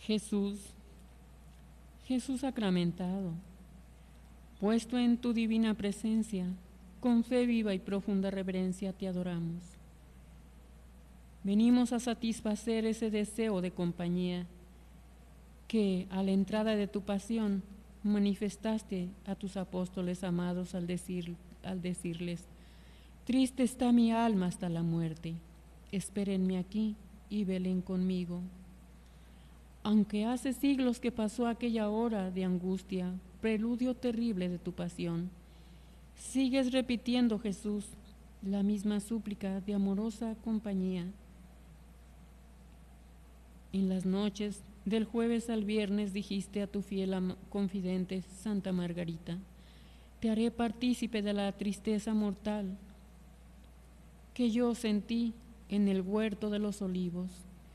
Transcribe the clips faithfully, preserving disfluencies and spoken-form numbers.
Jesús, Jesús sacramentado, puesto en tu divina presencia, con fe viva y profunda reverencia te adoramos. Venimos a satisfacer ese deseo de compañía que, a la entrada de tu pasión, manifestaste a tus apóstoles amados al, decir, al decirles: triste está mi alma hasta la muerte, espérenme aquí y velen conmigo. Aunque hace siglos que pasó aquella hora de angustia, preludio terrible de tu pasión, sigues repitiendo, Jesús, la misma súplica de amorosa compañía. En las noches del jueves al viernes dijiste a tu fiel confidente Santa Margarita: te haré partícipe de la tristeza mortal que yo sentí en el huerto de los olivos,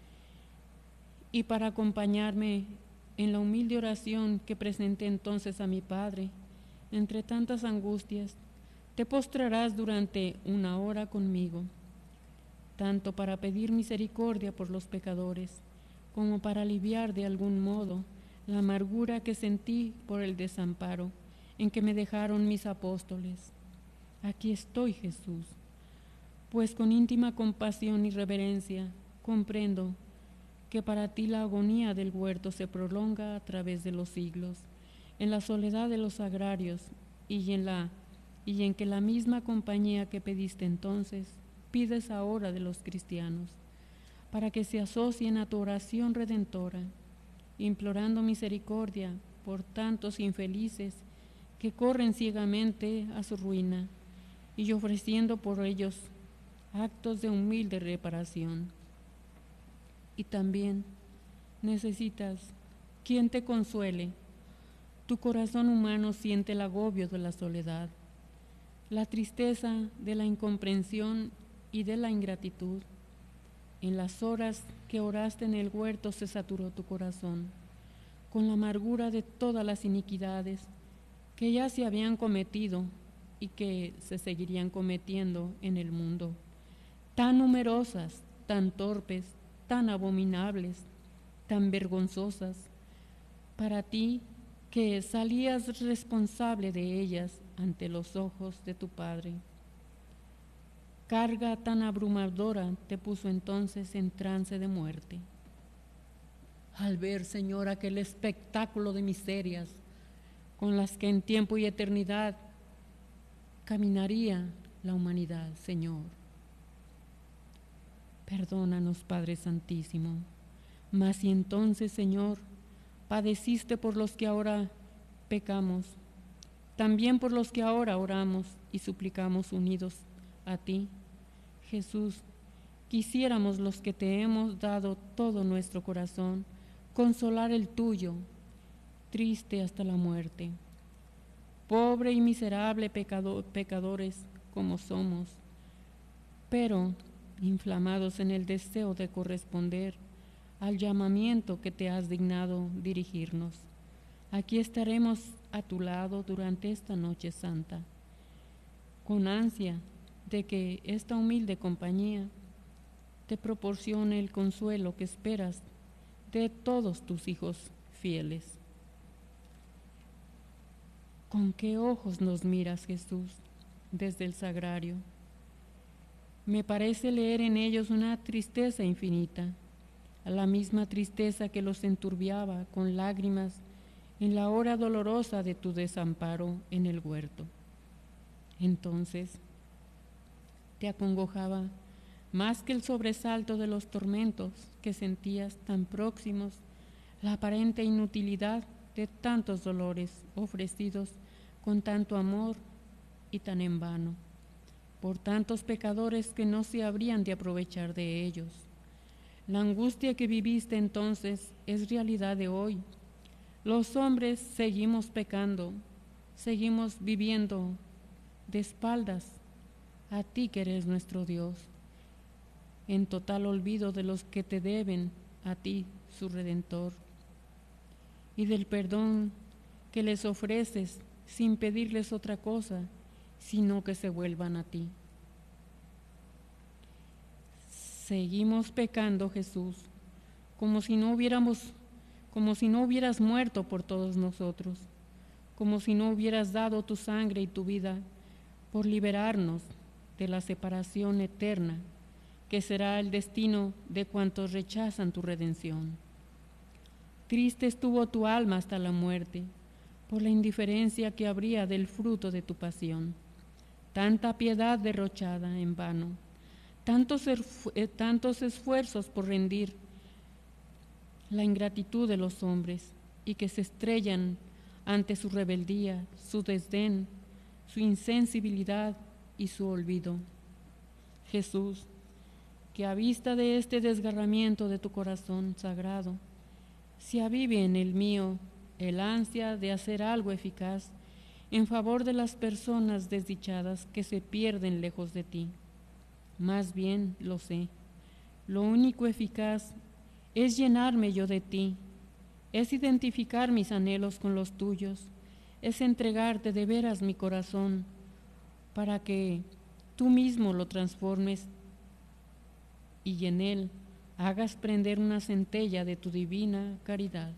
y para acompañarme en la humilde oración que presenté entonces a mi Padre, entre tantas angustias, te postrarás durante una hora conmigo, tanto para pedir misericordia por los pecadores, como para aliviar de algún modo la amargura que sentí por el desamparo en que me dejaron mis apóstoles. Aquí estoy, Jesús, pues con íntima compasión y reverencia comprendo que para ti la agonía del huerto se prolonga a través de los siglos, en la soledad de los agrarios y en, la, y en que la misma compañía que pediste entonces, pides ahora de los cristianos, para que se asocien a tu oración redentora, implorando misericordia por tantos infelices que corren ciegamente a su ruina y ofreciendo por ellos actos de humilde reparación. Y también necesitas quien te consuele. Tu corazón humano siente el agobio de la soledad, la tristeza de la incomprensión y de la ingratitud. En las horas que oraste en el huerto se saturó tu corazón con la amargura de todas las iniquidades que ya se habían cometido y que se seguirían cometiendo en el mundo, tan numerosas, tan torpes, tan abominables, tan vergonzosas, para ti que salías responsable de ellas ante los ojos de tu Padre. Carga tan abrumadora te puso entonces en trance de muerte. Al ver, Señor, aquel espectáculo de miserias con las que en tiempo y eternidad caminaría la humanidad, Señor. Perdónanos, Padre Santísimo, mas si entonces, Señor, padeciste por los que ahora pecamos, también por los que ahora oramos y suplicamos unidos a ti, Jesús, quisiéramos los que te hemos dado todo nuestro corazón, consolar el tuyo, triste hasta la muerte. Pobre y miserable pecado, pecadores como somos, pero inflamados en el deseo de corresponder al llamamiento que te has dignado dirigirnos. Aquí estaremos a tu lado durante esta noche santa, con ansia de que esta humilde compañía te proporcione el consuelo que esperas de todos tus hijos fieles. ¿Con qué ojos nos miras, Jesús, desde el sagrario? Me parece leer en ellos una tristeza infinita, la misma tristeza que los enturbiaba con lágrimas en la hora dolorosa de tu desamparo en el huerto. Entonces, te acongojaba más que el sobresalto de los tormentos que sentías tan próximos, la aparente inutilidad de tantos dolores ofrecidos con tanto amor y tan en vano, por tantos pecadores que no se habrían de aprovechar de ellos. La angustia que viviste entonces es realidad de hoy. Los hombres seguimos pecando, seguimos viviendo de espaldas a ti que eres nuestro Dios, en total olvido de los que te deben a ti, su Redentor, y del perdón que les ofreces sin pedirles otra cosa, sino que se vuelvan a ti. Seguimos pecando, Jesús, como si no hubiéramos como si no hubieras muerto por todos nosotros, como si no hubieras dado tu sangre y tu vida por liberarnos de la separación eterna, que será el destino de cuantos rechazan tu redención. Triste estuvo tu alma hasta la muerte, por la indiferencia que habría del fruto de tu pasión. Tanta piedad derrochada en vano, tantos, eh, tantos esfuerzos por rendir la ingratitud de los hombres y que se estrellan ante su rebeldía, su desdén, su insensibilidad y su olvido. Jesús, que a vista de este desgarramiento de tu corazón sagrado, se avive en el mío el ansia de hacer algo eficaz en favor de las personas desdichadas que se pierden lejos de ti. Más bien lo sé, lo único eficaz es llenarme yo de ti, es identificar mis anhelos con los tuyos, es entregarte de veras mi corazón para que tú mismo lo transformes y en él hagas prender una centella de tu divina caridad.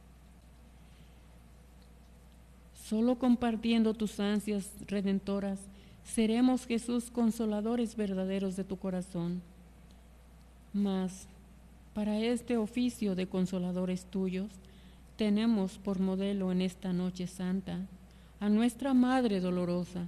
Solo compartiendo tus ansias redentoras seremos, Jesús, consoladores verdaderos de tu corazón. Mas para este oficio de consoladores tuyos, tenemos por modelo en esta noche santa a nuestra Madre Dolorosa.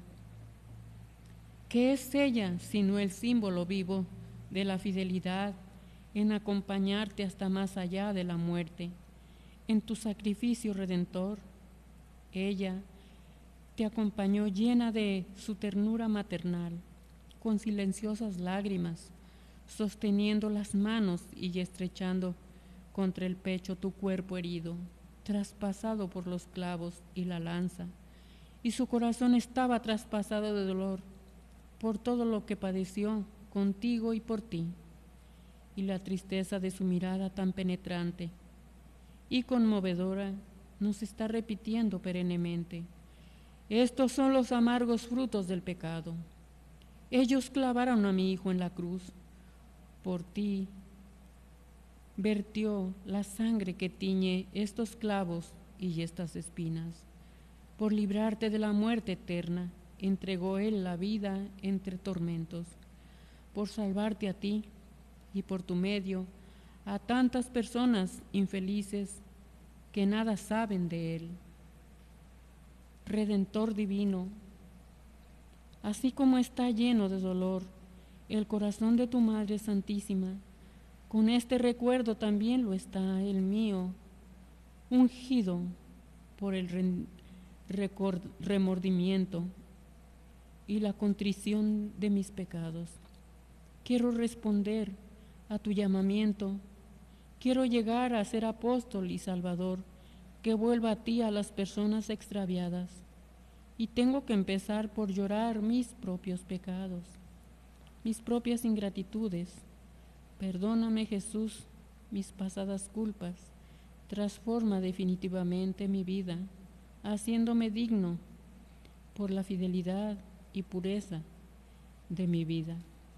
¿Qué es ella sino el símbolo vivo de la fidelidad en acompañarte hasta más allá de la muerte, en tu sacrificio redentor? Ella te acompañó llena de su ternura maternal, con silenciosas lágrimas, sosteniendo las manos y estrechando contra el pecho tu cuerpo herido, traspasado por los clavos y la lanza, y su corazón estaba traspasado de dolor por todo lo que padeció contigo y por ti, y la tristeza de su mirada tan penetrante y conmovedora nos está repitiendo perennemente: estos son los amargos frutos del pecado. Ellos clavaron a mi hijo en la cruz. Por ti vertió la sangre que tiñe estos clavos y estas espinas. Por librarte de la muerte eterna, entregó él la vida entre tormentos. Por salvarte a ti y por tu medio a tantas personas infelices que nada saben de él. Redentor divino, así como está lleno de dolor el corazón de tu Madre Santísima, con este recuerdo también lo está el mío, ungido por el remordimiento y la contrición de mis pecados. Quiero responder a tu llamamiento, quiero llegar a ser apóstol y salvador, que vuelva a ti a las personas extraviadas, y tengo que empezar por llorar mis propios pecados, mis propias ingratitudes. Perdóname, Jesús, mis pasadas culpas, transforma definitivamente mi vida, haciéndome digno por la fidelidad y pureza de mi vida,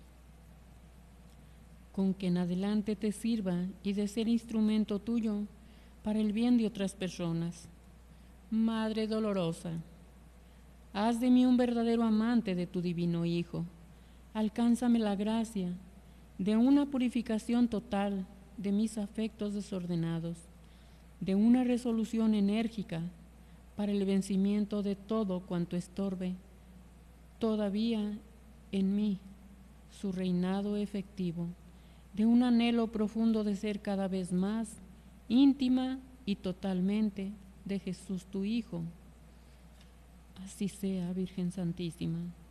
con que en adelante te sirva y de ser instrumento tuyo para el bien de otras personas. Madre dolorosa, haz de mí un verdadero amante de tu divino Hijo. Alcánzame la gracia de una purificación total de mis afectos desordenados, de una resolución enérgica para el vencimiento de todo cuanto estorbe todavía en mí su reinado efectivo, de un anhelo profundo de ser cada vez más íntima y totalmente de Jesús tu Hijo. Así sea, Virgen Santísima.